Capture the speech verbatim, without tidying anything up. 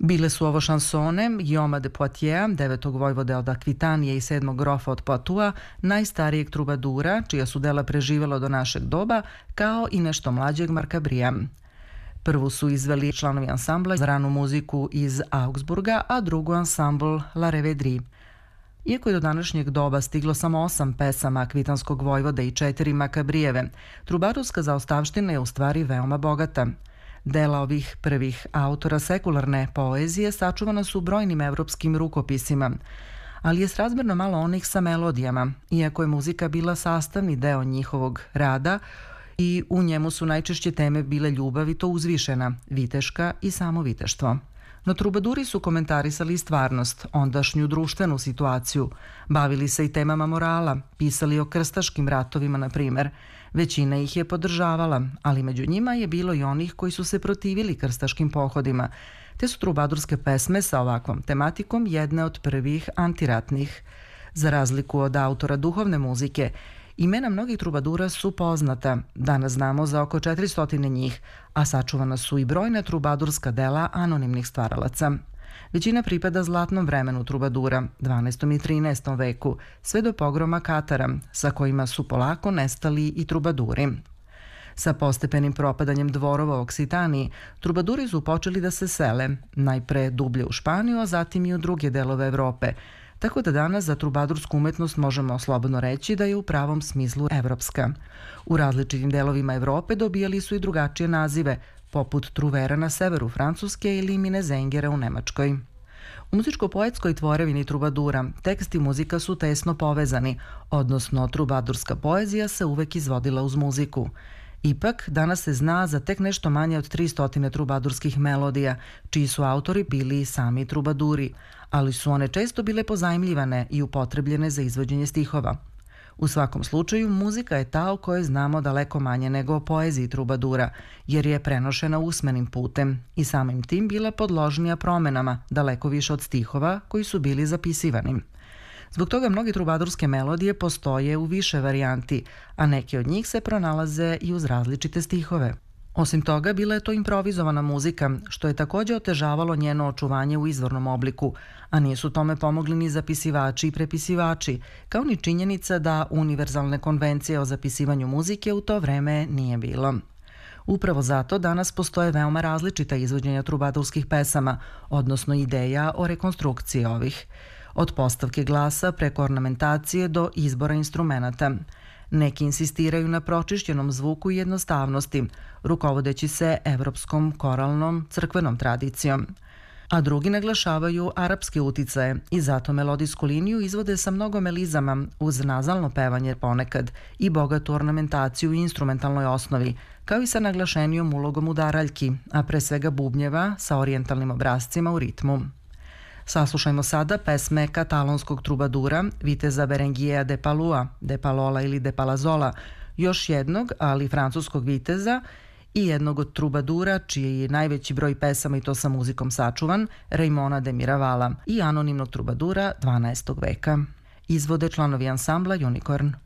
Bile su ovo šansone Guillauma de Poitiers, devetog vojvode od Akvitanije i sedmog grofa od Poitou, najstarijeg trubadura, čija su dela preživela do našeg doba, kao i nešto mlađeg Markabrija. Prvu su izveli članovi ansambla za ranu muziku iz Augsburga, a drugu ansambl La Rêverie. Iako je do današnjeg doba stiglo samo osam pesama akvitanskog vojvode i četiri Makabrijeve, trubadurska zaostavština je u stvari veoma bogata. Dela ovih prvih autora sekularne poezije sačuvana su brojnim evropskim rukopisima, ali je srazmerno malo onih sa melodijama, iako je muzika bila sastavni deo njihovog rada i u njemu su najčešće teme bile ljubav i to uzvišena, viteška i samo viteštvo. No trubaduri su komentarisali stvarnost, ondašnju društvenu situaciju, bavili se i temama morala, pisali o krstaškim ratovima, na primer. Većina ih je podržavala, ali među njima je bilo i onih koji su se protivili krstaškim pohodima, te su trubadurske pesme sa ovakvom tematikom jedne od prvih antiratnih. Za razliku od autora duhovne muzike, imena mnogih trubadura su poznata, danas znamo za oko četiristo njih, a sačuvana su i brojna trubadurska dela anonimnih stvaralaca. Većina pripada zlatnom vremenu trubadura, dvanaestom i trinaestom veku, sve do pogroma Katara, sa kojima su polako nestali i trubaduri. Sa postepenim propadanjem dvorova u Oksitaniji, trubaduri su počeli da se sele, najpre dublje u Španiju, a zatim i u druge delove Evrope, tako da danas za trubadursku umetnost možemo slobodno reći da je u pravom smislu evropska. U različitim delovima Evrope dobijali su i drugačije nazive, poput truvera na severu Francuske ili minezengera u Nemačkoj. U muzičko-poetskoj tvorevini trubadura tekst i muzika su tesno povezani, odnosno trubadurska poezija se uvek izvodila uz muziku. Ipak, danas se zna za tek nešto manje od tristo trubadurskih melodija, čiji su autori bili i sami trubaduri, ali su one često bile pozajmljivane i upotrebljene za izvođenje stihova. U svakom slučaju, muzika je ta o kojoj znamo daleko manje nego o poeziji trubadura, jer je prenošena usmenim putem i samim tim bila podložnija promenama, daleko više od stihova koji su bili zapisivani. Zbog toga mnoge trubadurske melodije postoje u više varijanti, a neke od njih se pronalaze i uz različite stihove. Osim toga, bila je to improvizovana muzika, što je takođe otežavalo njeno očuvanje u izvornom obliku, a nisu tome pomogli ni zapisivači i prepisivači, kao ni činjenica da univerzalne konvencije o zapisivanju muzike u to vreme nije bilo. Upravo zato danas postoje veoma različita izvođenja trubadurskih pesama, odnosno ideja o rekonstrukciji ovih. Od postavke glasa preko ornamentacije do izbora instrumenata. Neki insistiraju na pročišćenom zvuku i jednostavnosti, rukovodeći se evropskom koralnom crkvenom tradicijom. A drugi naglašavaju arapske uticaje i zato melodijsku liniju izvode sa mnogo melizama uz nazalno pevanje ponekad i bogatu ornamentaciju u instrumentalnoj osnovi, kao i sa naglašenijom ulogom udaraljki, a pre svega bubnjeva sa orijentalnim obrascima u ritmu. Saslušajmo sada pesme katalonskog trubadura viteza Berenguela de Palua, de Palola ili de Palazola, još jednog, ali francuskog viteza i jednog od trubadura, čiji je najveći broj pesama i to sa muzikom sačuvan, Raimona de Miravala i anonimnog trubadura dvanaestog veka. Izvode članovi ansambla Unicorn.